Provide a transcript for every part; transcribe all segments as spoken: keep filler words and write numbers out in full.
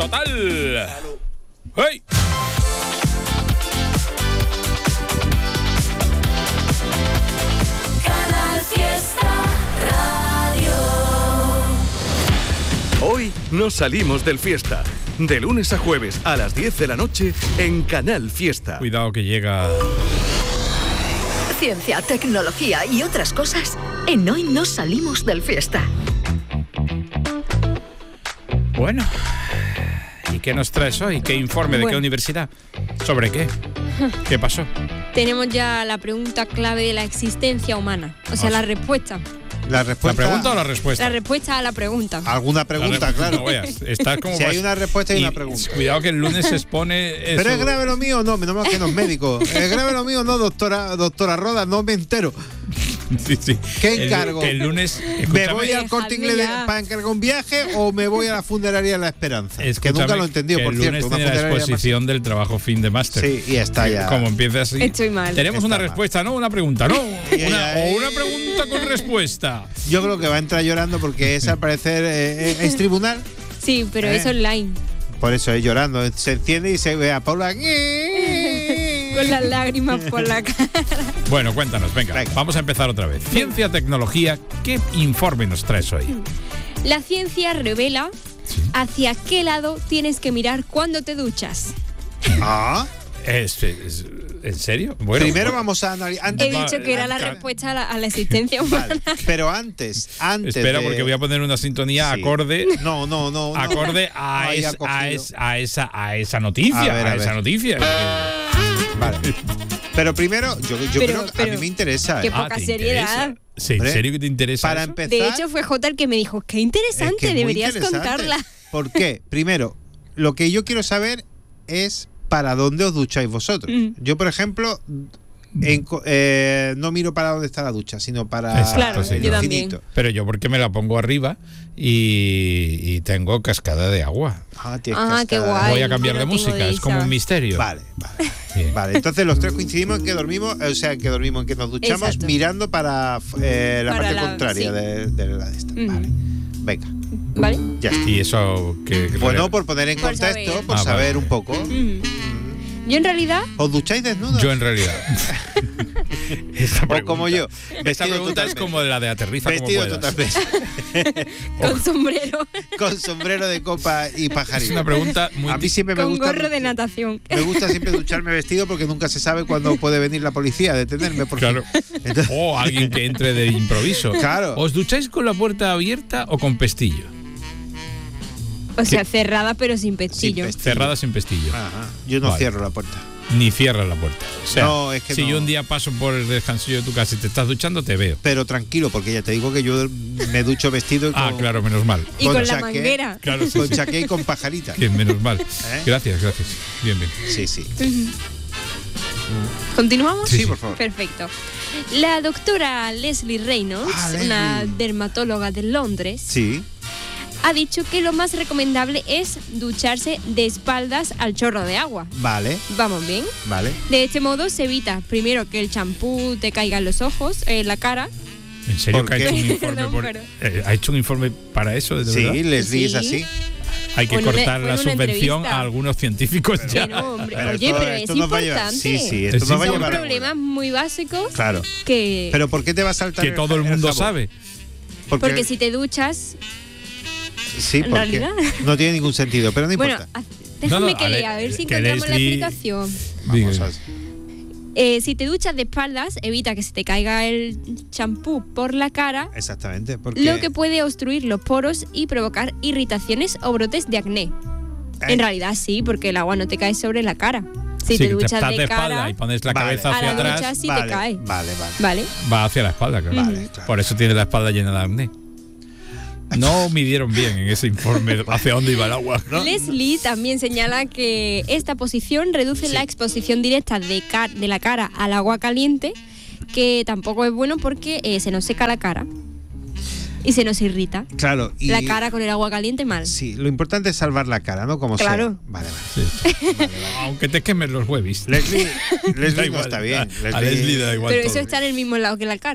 total. ¡Hey! Canal Fiesta Radio. Hoy nos salimos del Fiesta. De lunes a jueves a las diez de la noche en Canal Fiesta. Cuidado que llega... Ciencia, tecnología y otras cosas en Hoy nos salimos del Fiesta. Bueno, ¿y qué nos traes hoy? ¿Qué informe de Bueno. qué universidad? ¿Sobre qué? ¿Qué pasó? Tenemos ya la pregunta clave de la existencia humana. O sea, Ah, la sí. respuesta. La ¿La respuesta. pregunta o la respuesta? La respuesta a la pregunta. Alguna La pregunta, re- claro. No veas, está como Si hay vas- una respuesta, hay y- una pregunta. Cuidado que el lunes se expone eso. Pero es grave lo mío, no, menos mal que no es médico. Es grave lo mío, no, doctora, doctora Roda, no me entero. Sí, sí. ¿Qué El- encargo? Que el lunes... ¿Me escúchame, voy al Corte Inglés de- Dejadme ya. para encargar un viaje o me voy a la funeraria La Esperanza? Que escúchame, nunca lo he entendido, que por el cierto. lunes Una tiene la funeraria exposición del trabajo fin de máster. Sí, y está ya. Como empieza así. Estoy mal. Tenemos Está una mal. respuesta, ¿no? Una pregunta, ¿no? Y Una- ahí- o una pregunta con respuesta. Yo creo que va a entrar llorando porque es al parecer eh, eh, es tribunal. Sí, pero ¿Eh? es online. Por eso es llorando. Se enciende y se ve a Paula. Con las lágrimas por la cara. Bueno, cuéntanos, venga, Venga. vamos a empezar otra vez. Ciencia, tecnología, ¿qué informe nos traes hoy? La ciencia revela hacia qué lado tienes que mirar cuando te duchas. Ah, ¿Es, es- ¿En serio? Bueno, primero bueno, vamos a analizar. He Antes, va- dicho que era la ca- respuesta a la, a la existencia humana. vale, pero antes, antes. Espera, de- porque voy a poner una sintonía Sí. acorde. No, no, no. no. Acorde a, Ahí ha es- a, cogido. es- a esa, a esa noticia. A ver, A, a esa ver. noticia. Vale. Pero primero, yo, yo Pero- creo que a pero- mí me interesa. qué ¿eh? poca ¿te seriedad. interesa? Sí, ¿En Hombre, serio que te interesa? Para eso? empezar. De hecho, fue Jota el que me dijo, qué es interesante, que es muy deberías interesante. contarla. ¿Por qué? Primero, lo que yo quiero saber es para dónde os ducháis vosotros. Mm. Yo, por ejemplo, en co- eh, no miro para dónde está la ducha, sino para Exacto, Claro, sí, el yo infinito. también. Pero yo porque me la pongo arriba y, y tengo cascada de agua. Ah, tienes Ah, que qué estar- guay. Voy a cambiar yo de no tengo música, de es como esa. un misterio. Vale, vale. Bien. Vale, entonces los tres coincidimos en que dormimos, o sea, en que dormimos, en que nos duchamos Exacto. mirando para eh, la Para parte la- contraria sí. de, de la de esta. Ujú. Vale, venga, ¿Vale? ya está. Y eso que, que Bueno, por poner en Por contexto, saber. por Ah, saber vale. un poco. Mm. Yo en realidad, ¿Os ducháis desnudos? yo en realidad. Esta O como yo, Esta vestido pregunta es totalmente. como de la de aterriza Vestido como puedas. totalmente. con sombrero, Con sombrero de copa y Es pajarito. una pregunta muy A mí siempre me con gusta. gorro de natación. Me gusta siempre ducharme vestido porque nunca se sabe cuándo puede venir la policía a detenerme. Porque, Claro. Entonces, O alguien que entre de improviso. Claro. ¿Os ducháis con la puerta abierta o con pestillo? O sea, cerrada pero sin pestillo. pestillo. Cerrada sin pestillo. Ajá, yo no Vale. cierro la puerta. Ni cierras la puerta. O sea, No, es que si no. yo un día paso por el descansillo de tu casa y te estás duchando, te veo. Pero tranquilo, porque ya te digo que yo me ducho vestido y con, Ah, claro, menos mal. Y con, la chaqué, manguera. Claro, sí, con sí. chaqué y con pajarita. Bien, menos mal. ¿Eh? Gracias, gracias. Bien, bien. Sí, sí. ¿Continuamos? Sí, por favor. Perfecto. La doctora Leslie Reynolds, Ah, Leslie. una dermatóloga de Londres, Sí. ha dicho que lo más recomendable es ducharse de espaldas al chorro de agua. Vale, Vamos bien. vale. De este modo se evita primero que el champú te caiga en los ojos, en la cara. ¿En serio ¿Por que ha qué? hecho un informe Perdón, por- pero- eh, ¿Ha hecho un informe para eso, de Sí, verdad? Leslie es Sí. así. Hay que Fue en una- cortar fue la en una subvención entrevista. a algunos científicos ya. Que no, hombre. Pero Oye, esto- pero es esto nos va a llevar- importante. Sí, sí, esto Es nos va a Son llevar. problemas muy básicos Claro. que... Pero ¿por qué te va a saltar Que todo el mundo jabón? sabe. Porque, porque si te duchas... sí, en porque realidad. no tiene ningún sentido, pero no Bueno, importa. haz- déjame No, no, que a lea, a ver, ver si que encontramos la Leslie- explicación. Vamos Diga. a- Eh, si te duchas de espaldas, evita que se te caiga el champú por la cara, Exactamente. Porque, lo que puede obstruir los poros y provocar irritaciones o brotes de acné. eh, En realidad sí, porque el agua no te cae sobre la cara. Si Sí, te que te duchas estás de, de espalda cara, y pones la Vale. cabeza A hacia la atrás, ducha sí vale, te cae. Vale, vale. ¿Vale? va hacia la espalda, claro. Vale, claro. Por eso tiene la espalda llena de acné. No midieron bien en ese informe hacia dónde iba el agua. Leslie también señala que esta posición reduce Sí. la exposición directa de, car- de la cara al agua caliente, que tampoco es bueno porque eh, se nos seca la cara y se nos irrita. Claro. Y, La cara con el agua caliente mal. Sí, lo importante es salvar la cara, ¿no? Como Claro. sea. Vale, vale. Sí. vale, vale. Aunque te quemes los huevis. Leslie, Da Leslie no igual, está bien. A, a Leslie da igual Pero todo. eso está en el mismo lado que la cara.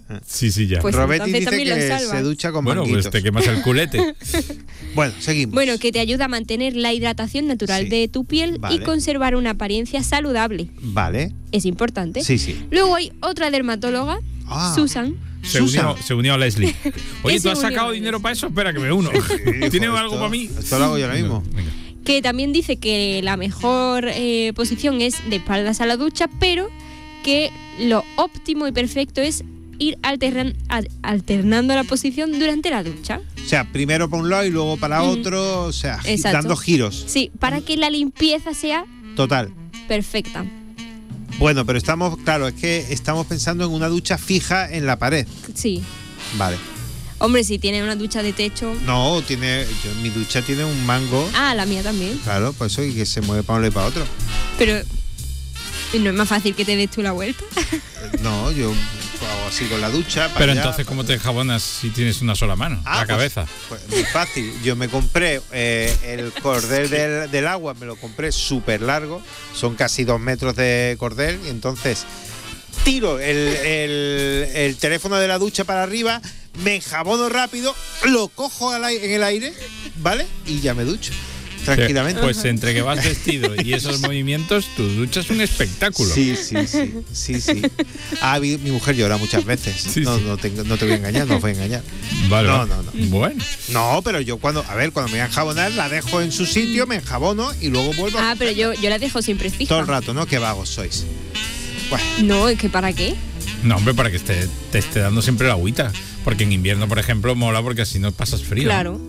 Sí, sí, ya. Pues Robetti entonces dice también lo que salva. se ducha con bueno, manguitos. pues te quemas el culete. Bueno, seguimos. Bueno, que te ayuda a mantener la hidratación natural Sí. de tu piel Vale. y conservar una apariencia saludable. Vale. Es importante. Sí, sí. Luego hay otra dermatóloga, Ah. Susan. Se Susan. unió, se unió a Leslie. Oye, ¿Qué ¿tú se has unió sacado a dinero Leslie? para eso? Espera, que me uno. ¿Tienes Joder, algo esto- para mí? Esto lo hago yo ahora mismo. Venga. Que también dice que la mejor eh, posición es de espaldas a la ducha, pero que lo óptimo y perfecto es ir alternan- al- alternando la posición durante la ducha. O sea, primero para un lado y luego para Mm. otro, o sea, gi- Exacto. dando giros. Sí, para que la limpieza sea Total. perfecta. Bueno, pero estamos, claro, es que estamos pensando en una ducha fija en la pared. Sí. Vale. Hombre, si tiene una ducha de techo. No, tiene, yo- mi ducha tiene un mango. Ah, la mía también. Claro, por eso y que se mueve para un lado y para otro. Pero ¿no es más fácil que te des tú la vuelta? No, yo hago así con la ducha. para Pero allá, entonces, para- ¿cómo te enjabonas si tienes una sola mano? Ah, la pues- cabeza. Pues muy fácil. Yo me compré eh, el cordel del, del agua, me lo compré súper largo. Son casi dos metros de cordel. Y entonces tiro el, el- el teléfono de la ducha para arriba, me enjabono rápido, lo cojo al ai- en el aire, ¿vale? Y ya me ducho. Tranquilamente. Pues entre que vas vestido y esos movimientos, tu ducha es un espectáculo. Sí, sí, sí, sí, sí. Ah, mi, mi mujer llora muchas veces. Sí, no, sí. no, te, no te voy a engañar, no os voy a engañar. Vale, No, vale. no, no. Bueno, No, pero yo cuando, a ver, cuando me voy a enjabonar, la dejo en su sitio, me enjabono y luego vuelvo a Ah, pero yo, yo la dejo siempre fija. todo el rato, ¿no? Qué vagos sois. Bueno, No, es que ¿para qué? no, hombre, para que esté, te esté dando siempre la agüita. Porque en invierno, por ejemplo, mola porque así no pasas frío. Claro.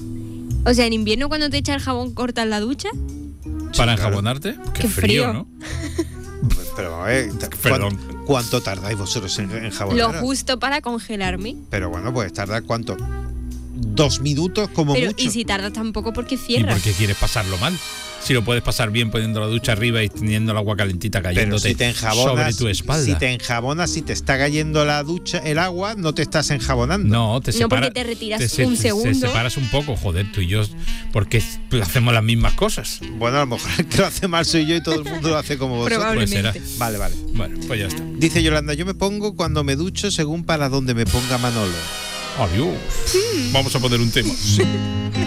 O sea, en invierno cuando te echa el jabón cortas la ducha. Para Sí, claro. enjabonarte, qué, Qué frío, frío. ¿no? pero a ver, Perdón. ¿cuánto, cuánto tardáis vosotros en enjabonar? Lo justo para congelarme. Pero bueno, pues tardar cuánto? Dos minutos como Pero mucho. y si tardas tampoco porque ¿Y cierras. por qué quieres pasarlo mal? Si lo puedes pasar bien poniendo la ducha arriba y teniendo el agua calentita Pero cayéndote si te enjabonas, sobre tu espalda. si te enjabonas, si te está cayendo la ducha, el agua, no te estás enjabonando. No, te No, separa, porque te retiras se- un te- segundo. Te separas un poco, joder, tú y yo, porque hacemos las mismas cosas. Bueno, a lo mejor el que lo hace mal soy yo y todo el mundo lo hace como vosotros. Probablemente. Pues será. Vale, vale. Bueno, pues ya está. Dice Yolanda, yo me pongo cuando me ducho según para donde me ponga Manolo. Adiós. Vamos a poner un tema.